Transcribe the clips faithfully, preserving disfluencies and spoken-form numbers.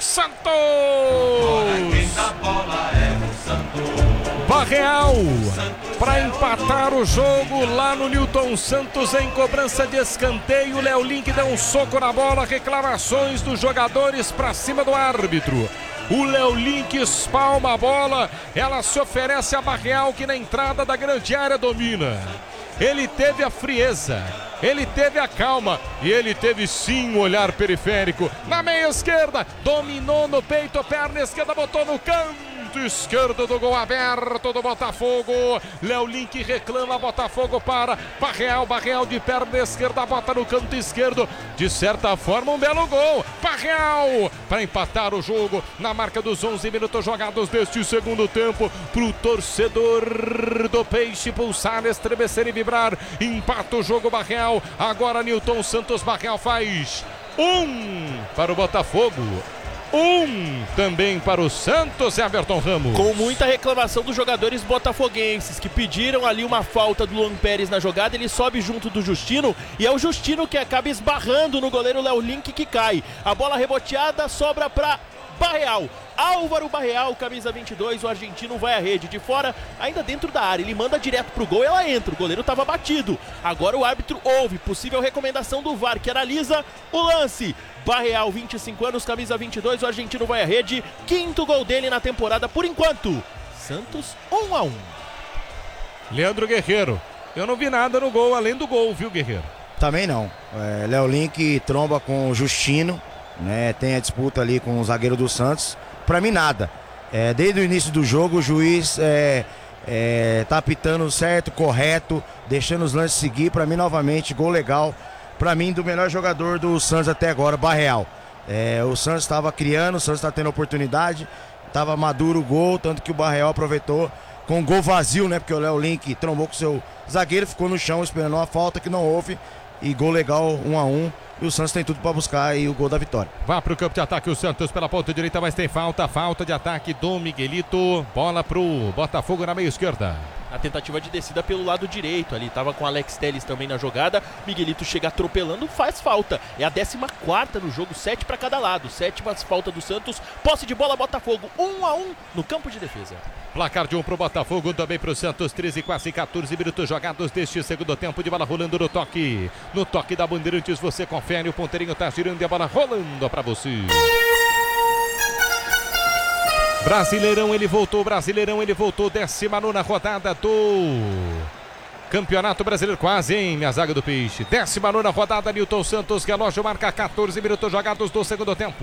Santos! Barreal para empatar o jogo lá no Newton Santos em cobrança de escanteio. Léo Link dá um soco na bola, reclamações dos jogadores para cima do árbitro. O Léo Link espalma a bola, ela se oferece a Barreal, que na entrada da grande área domina. Ele teve a frieza, ele teve a calma e ele teve sim um olhar periférico. Na meia esquerda, dominou no peito, perna esquerda, botou no canto esquerdo do gol aberto do Botafogo. Léo Link reclama, Botafogo para Barreal, Barreal de perna esquerda, bota no canto esquerdo. De certa forma, um belo gol. Barreal para empatar o jogo na marca dos onze minutos jogados deste segundo tempo. Pro torcedor do Peixe pulsar, estremecer e vibrar. Empata o jogo Barreal. Agora Newton Santos. Barreal faz um para o Botafogo. Um também para o Santos, Everton Ramos. Com muita reclamação dos jogadores botafoguenses, que pediram ali uma falta do Luan Pérez na jogada. Ele sobe junto do Justino e é o Justino que acaba esbarrando no goleiro Léo Link, que cai. A bola reboteada sobra para Barreal. Álvaro Barreal, camisa vinte e dois, o argentino vai à rede. De fora, ainda dentro da área, ele manda direto pro gol e ela entra. O goleiro estava batido. Agora o árbitro ouve possível recomendação do V A R, que analisa o lance. Barreal, vinte e cinco anos, camisa vinte e dois, o argentino vai à rede. Quinto gol dele na temporada por enquanto. Santos um a um. Leandro Guerreiro, eu não vi nada no gol além do gol, viu, Guerreiro? Também não. É, Léo Link tromba com o Justino, né? Tem a disputa ali com o zagueiro do Santos. Pra mim nada. É, desde o início do jogo o juiz é, é, tá apitando certo, correto, deixando os lances seguir. Pra mim novamente, gol legal. Pra mim, do melhor jogador do Santos até agora, Barreal. É, o Santos estava criando, o Santos está tendo oportunidade, estava maduro o gol, tanto que o Barreal aproveitou com um gol vazio, né? Porque o Léo Link trombou com o seu zagueiro, ficou no chão esperando uma falta que não houve. E gol legal, um a um. E o Santos tem tudo para buscar aí o gol da vitória. Vá pro campo de ataque o Santos pela ponta direita, mas tem falta, falta de ataque do Miguelito. Bola pro Botafogo na meia esquerda. A tentativa de descida pelo lado direito, ali estava com Alex Telles também na jogada. Miguelito chega atropelando, faz falta. É a décima quarta no jogo, sete para cada lado. Sétima falta do Santos, posse de bola Botafogo, um a um no campo de defesa. Placar de um pro Botafogo, também pro Santos, treze, quase quatorze minutos jogados deste segundo tempo, de bola rolando no toque. No toque da Bandeirantes você confere, o ponteirinho tá girando e a bola rolando para você. Brasileirão, ele voltou, Brasileirão, ele voltou, décima nona rodada do Campeonato Brasileiro, quase, hein, minha zaga do Peixe. Décima nona rodada, Newton Santos, relógio marca quatorze minutos jogados do segundo tempo.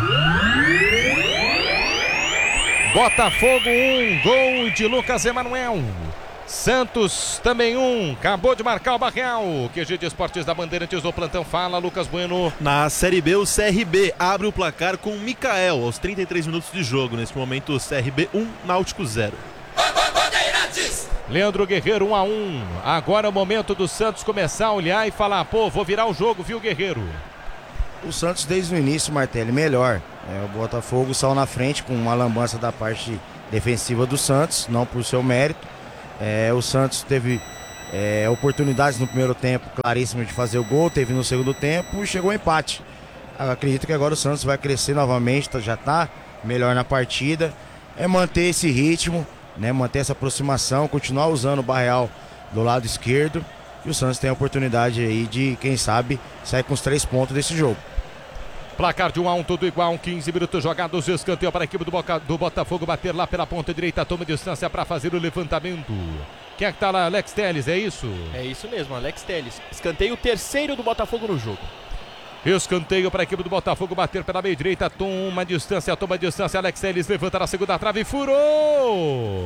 Botafogo um, gol de Lucas Emanuel. Santos também um, acabou de marcar o Barreal. Q G de Esportes da Bandeirantes do plantão, fala Lucas Bueno. Na Série B, o C R B abre o placar com o Mikael aos trinta e três minutos de jogo. Nesse momento, o C R B um, Náutico zero. Leandro Guerreiro um a um. Agora é o momento do Santos começar a olhar e falar, pô, vou virar o jogo, viu, Guerreiro? O Santos desde o início, Martelli, melhor. É, o Botafogo saiu na frente com uma lambança da parte defensiva do Santos, não por seu mérito. É, o Santos teve é, oportunidades no primeiro tempo claríssimas de fazer o gol, teve no segundo tempo e chegou ao empate. Eu acredito que agora o Santos vai crescer novamente, já está melhor na partida. É manter esse ritmo, né, manter essa aproximação, continuar usando o Barreal do lado esquerdo. E o Santos tem a oportunidade aí de, quem sabe, sair com os três pontos desse jogo. Placar de um a um, tudo igual, quinze minutos jogados, escanteio para a equipe do, Boca, do Botafogo bater lá pela ponta direita, toma distância para fazer o levantamento. Quem é que tá lá? Alex Telles, é isso? É isso mesmo, Alex Telles. Escanteio terceiro do Botafogo no jogo. Escanteio para a equipe do Botafogo bater pela meia direita, toma distância, toma distância, Alex Telles levanta na segunda trave, furou!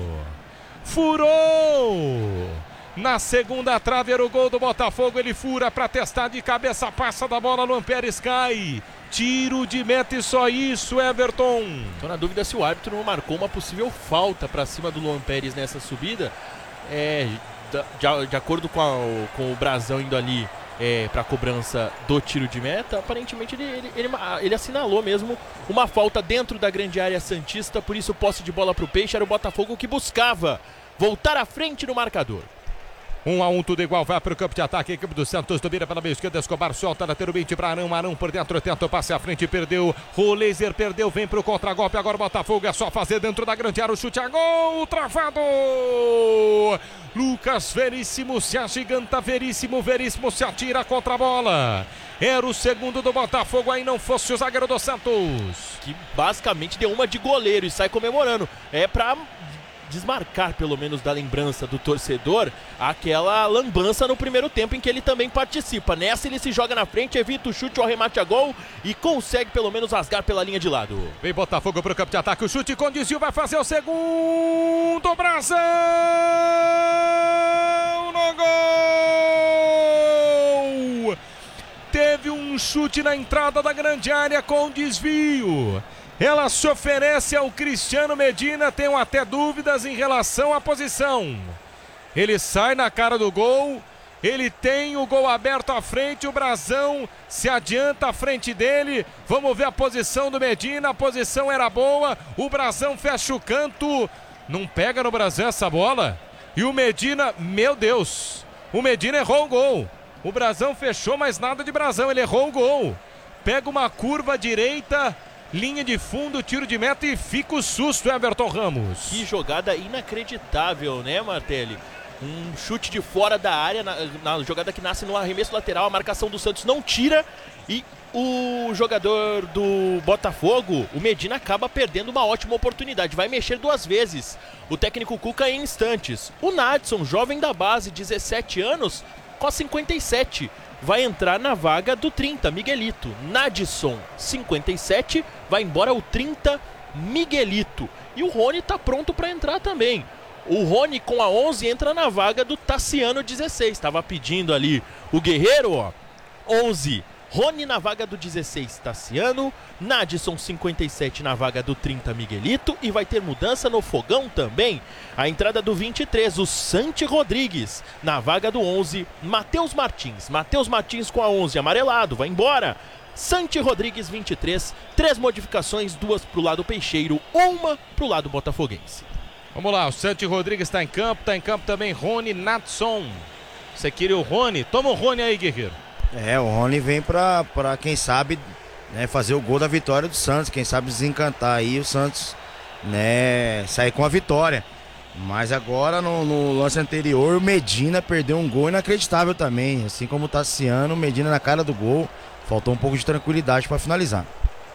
Furou! Na segunda trave era o gol do Botafogo, ele fura para testar de cabeça, passa da bola, Luan Pérez cai. Tiro de meta e só isso, Everton. Estou na dúvida se o árbitro não marcou uma possível falta para cima do Luan Pérez nessa subida. É, de, de acordo com, a, com o Brazão indo ali é, para a cobrança do tiro de meta, aparentemente ele, ele, ele, ele assinalou mesmo uma falta dentro da grande área santista, por isso posse de bola para o Peixe, era o Botafogo que buscava voltar à frente no marcador. Um a um, tudo igual, vai para o campo de ataque. A equipe do Santos domina pela meia esquerda. Escobar solta lateralmente para Arão. Arão por dentro, tenta o passe à frente, perdeu. Roleiser perdeu, vem para o contra-golpe. Agora o Botafogo é só fazer dentro da grande área. O chute a gol, travado. Lucas Veríssimo se agiganta, Veríssimo, Veríssimo se atira contra a bola. Era o segundo do Botafogo, aí não fosse o zagueiro do Santos. Que basicamente deu uma de goleiro e sai comemorando. É pra desmarcar, pelo menos, da lembrança do torcedor, aquela lambança no primeiro tempo em que ele também participa. Nessa ele se joga na frente, evita o chute, o arremate a gol e consegue pelo menos rasgar pela linha de lado. Vem Botafogo pro campo de ataque, o chute com desvio, vai fazer o segundo, Brasil no gol! Teve um chute na entrada da grande área com desvio. Ela se oferece ao Cristiano Medina, tenho até dúvidas em relação à posição. Ele sai na cara do gol, ele tem o gol aberto à frente, o Brasão se adianta à frente dele. Vamos ver a posição do Medina, a posição era boa, o Brasão fecha o canto, não pega no Brasão essa bola. E o Medina, meu Deus, o Medina errou o gol. O Brasão fechou, mas nada de Brasão, ele errou o gol. Pega uma curva direita, linha de fundo, tiro de meta e fica o susto, Everton Ramos. Que jogada inacreditável, né, Martelli? Um chute de fora da área, na, na jogada que nasce no arremesso lateral, a marcação do Santos não tira e o jogador do Botafogo, o Medina, acaba perdendo uma ótima oportunidade. Vai mexer duas vezes o técnico Cuca em instantes. O Nadson, jovem da base, dezessete anos, com a cinquenta e sete. Vai entrar na vaga do trinta, Miguelito. Nadson, cinquenta e sete, vai embora o trinta, Miguelito. E o Rony tá pronto para entrar também. O Rony com a onze entra na vaga do Tassiano, dezesseis. Estava pedindo ali o Guerreiro, ó. onze, Rony na vaga do dezesseis, Tassiano. Nadson, cinquenta e sete, na vaga do trinta, Miguelito. E vai ter mudança no fogão também. A entrada do vinte e três, o Santi Rodrigues. Na vaga do onze, Matheus Martins. Matheus Martins com a onze, amarelado, vai embora. Santi Rodrigues, vinte e três. Três modificações, duas pro lado peixeiro, uma pro lado botafoguense. Vamos lá, o Santi Rodrigues está em campo, está em campo também Rony Nadson. Você queria o Rony? Toma o Rony aí, guerreiro. É, o Rony vem pra, pra quem sabe, né, fazer o gol da vitória do Santos. Quem sabe desencantar aí o Santos, né, sair com a vitória. Mas agora no, no lance anterior o Medina perdeu um gol inacreditável também. Assim como o Tassiano, o Medina na cara do gol. Faltou um pouco de tranquilidade para finalizar.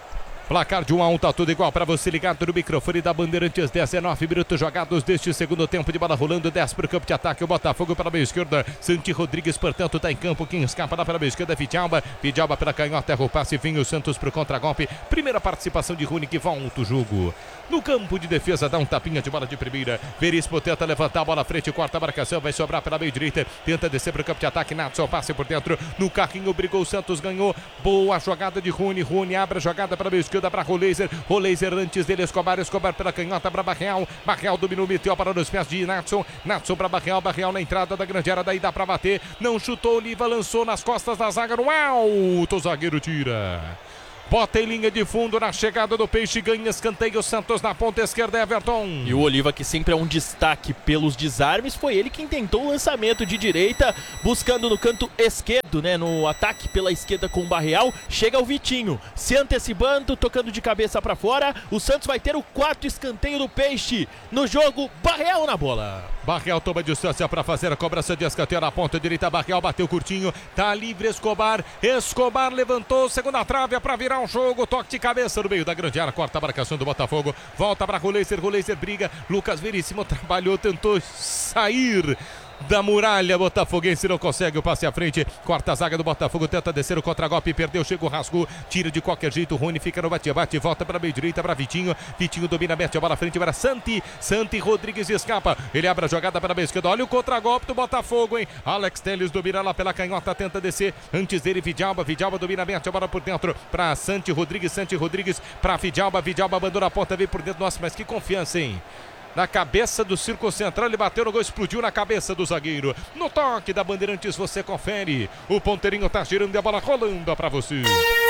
Placar de um a um, tá tudo igual para você ligado no microfone da Bandeirantes. Dezenove minutos jogados deste segundo tempo, de bola rolando, dez para o campo de ataque, o Botafogo pela meia esquerda, Santi Rodrigues, portanto, tá em campo, quem escapa lá pela meia esquerda é Vidalba, Vidalba pela canhota, erra o passe, vem o Santos pro contra-golpe, primeira participação de Rony que volta o jogo. No campo de defesa, dá um tapinha de bola de primeira, Veríssimo tenta levantar a bola à frente, corta a marcação, vai sobrar pela meia direita, tenta descer pro campo de ataque, Nadson, passe por dentro, no carrinho, brigou, o Santos ganhou, boa jogada de Rony, Rony abre a jogada pela meia esquerda, para Roleiser, Roleiser antes dele, Escobar, Escobar pela canhota para Barreal, Barreal dominou, meteu para nos pés de Nadson, Nadson para Barreal, Barreal na entrada da grande área, daí dá para bater, não chutou, Oliva lançou nas costas da zaga, no alto, o zagueiro tira. Bota em linha de fundo na chegada do Peixe, ganha escanteio, Santos na ponta esquerda, Everton. E o Oliva, que sempre é um destaque pelos desarmes, foi ele quem tentou o lançamento de direita, buscando no canto esquerdo, né, no ataque pela esquerda com o Barreal. Chega o Vitinho, se antecipando, tocando de cabeça para fora. O Santos vai ter o quarto escanteio do Peixe no jogo, Barreal na bola. Barreal toma distância para fazer a cobrança de escanteio na ponta direita, Barreal bateu curtinho, tá livre Escobar, Escobar levantou, segunda trave para virar o jogo, toque de cabeça no meio da grande área, corta a marcação do Botafogo, volta para Roleiser, Roleiser briga, Lucas Veríssimo trabalhou, tentou sair da muralha botafoguense, não consegue o passe à frente, corta a zaga do Botafogo, tenta descer o contra-golpe, perdeu, chega o rasgo, tira de qualquer jeito, o Rony fica no bate-bate, volta para a meia direita, para Vitinho, Vitinho domina, mete a bola à frente para Santi, Santi Rodrigues escapa, ele abre a jogada para a meia esquerda, olha o contra-golpe do Botafogo, hein, Alex Telles domina lá pela canhota, tenta descer, antes dele Vidalba, Vidalba domina, mete a bola por dentro para Santi Rodrigues, Santi Rodrigues para Vidalba, Vidalba abandona a ponta, vem por dentro, nossa, mas que confiança, hein. Na cabeça do Círculo Central, ele bateu no gol, explodiu na cabeça do zagueiro. No toque da Bandeirantes você confere. O ponteirinho tá girando e a bola rolando pra você.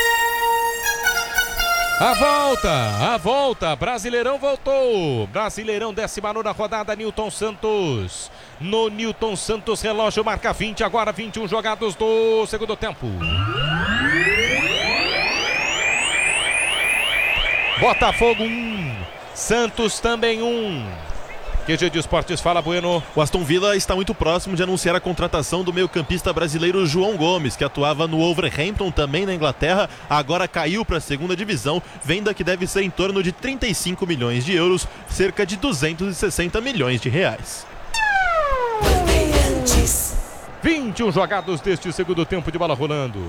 A volta, a volta, Brasileirão voltou. Brasileirão, décima nona rodada, Nilton Santos. no Newton Santos. Relógio marca vinte, agora vinte e um jogados do segundo tempo. Botafogo um, Santos também um. Q G de Esportes, fala Bueno. O Aston Villa está muito próximo de anunciar a contratação do meio-campista brasileiro João Gomes, que atuava no Wolverhampton, também na Inglaterra, agora caiu para a segunda divisão, venda que deve ser em torno de trinta e cinco milhões de euros, cerca de duzentos e sessenta milhões de reais. vinte e um jogados deste segundo tempo de bola rolando.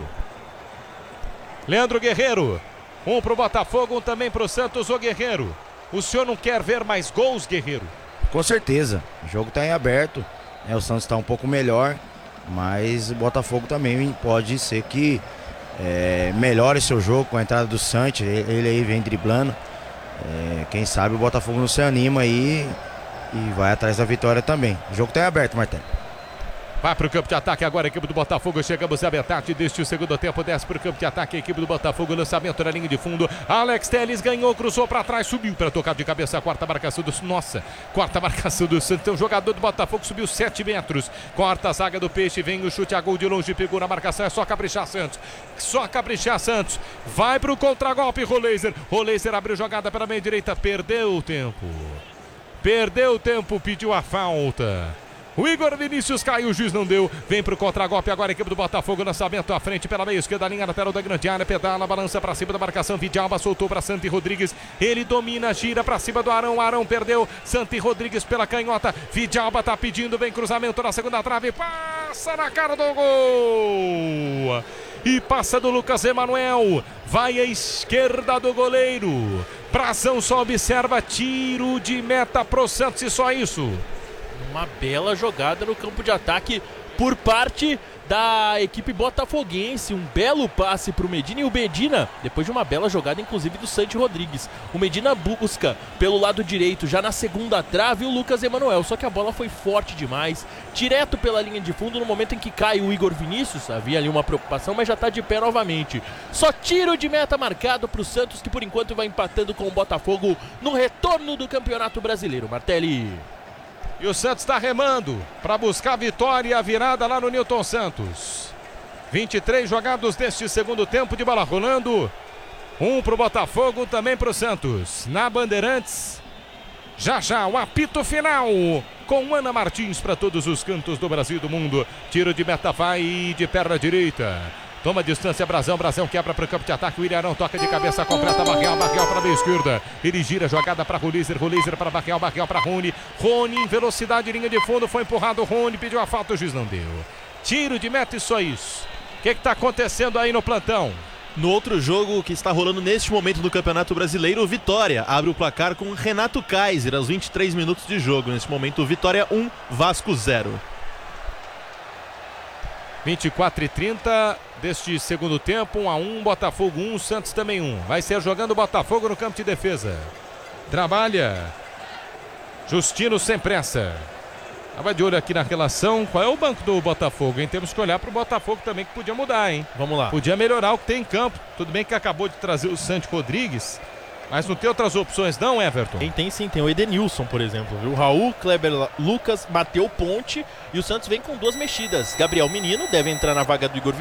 Leandro Guerreiro, um pro Botafogo, um também pro Santos. Ô Guerreiro, o senhor não quer ver mais gols, Guerreiro? Com certeza, o jogo está em aberto, né? O Santos está um pouco melhor, mas o Botafogo também pode ser que é, melhore seu jogo com a entrada do Santos. Ele, ele aí vem driblando, é, quem sabe o Botafogo não se anima aí e vai atrás da vitória também. O jogo está em aberto, Martelo. Vai para o campo de ataque agora a equipe do Botafogo. Chegamos à metade deste segundo tempo. Desce para o campo de ataque a equipe do Botafogo. Lançamento na linha de fundo. Alex Telles ganhou, cruzou para trás, subiu para tocar de cabeça. A quarta marcação do... Nossa, quarta marcação do Santos. Então, o jogador do Botafogo subiu sete metros. Corta a zaga do Peixe. Vem o chute a gol de longe. Pegou na marcação. É só caprichar Santos. Só caprichar Santos. Vai para o contragolpe. Roleiser. Roleiser abriu jogada pela meia direita. Perdeu o tempo. Perdeu o tempo. Pediu a falta. O Igor Vinícius caiu, o juiz não deu. Vem pro contragolpe agora a equipe do Botafogo. Lançamento à frente pela meia esquerda, linha lateral da grande área. Pedala, balança pra cima da marcação. Vidalba soltou pra Santi Rodrigues. Ele domina, gira pra cima do Arão. Arão perdeu. Santi Rodrigues pela canhota. Vidalba tá pedindo, vem cruzamento na segunda trave. Passa na cara do gol. E passa do Lucas Emanuel. Vai à esquerda do goleiro. Prazão só observa, tiro de meta pro Santos e só isso. Uma bela jogada no campo de ataque por parte da equipe botafoguense. Um belo passe para o Medina. E o Medina, depois de uma bela jogada, inclusive do Santi Rodrigues, o Medina busca pelo lado direito, já na segunda trave, o Lucas Emanuel. Só que a bola foi forte demais, direto pela linha de fundo. No momento em que cai o Igor Vinícius, havia ali uma preocupação, mas já está de pé novamente. Só tiro de meta marcado para o Santos, que por enquanto vai empatando com o Botafogo no retorno do Campeonato Brasileiro. Martelli. E o Santos está remando para buscar a vitória e a virada lá no Newton Santos. vinte e três jogados deste segundo tempo de bola rolando. Um para o Botafogo, também para o Santos. Na Bandeirantes, já já o apito final com Ana Martins para todos os cantos do Brasil e do mundo. Tiro de meta vai de perna direita. Toma distância, Brazão, Brazão quebra para o campo de ataque, o Ilharão toca de cabeça, completa, Barreal, Barreal para a meia esquerda, ele gira, jogada para Roleiser, Roleiser para Barreal, Barreal para Rony, Rony em velocidade, linha de fundo, foi empurrado, Rony pediu a falta, o juiz não deu. Tiro de meta e só isso. O que está acontecendo aí no plantão? No outro jogo que está rolando neste momento do Campeonato Brasileiro, Vitória abre o placar com Renato Kaiser aos vinte e três minutos de jogo. Neste momento, Vitória um, Vasco zero. vinte e quatro e trinta deste segundo tempo, um a um, Botafogo um, Santos também um. Vai ser jogando o Botafogo no campo de defesa. Trabalha Justino sem pressa. Estava de olho aqui na relação. Qual é o banco do Botafogo, hein? Temos que olhar para o Botafogo também, que podia mudar, hein? Vamos lá. Podia melhorar o que tem em campo. Tudo bem que acabou de trazer o Santi Rodrigues, mas não tem outras opções não, Everton? Tem, tem sim, tem o Edenilson, por exemplo, viu? Raul, Kleber, Lucas, Mateu Ponte, e o Santos vem com duas mexidas. Gabriel Menino deve entrar na vaga do Igor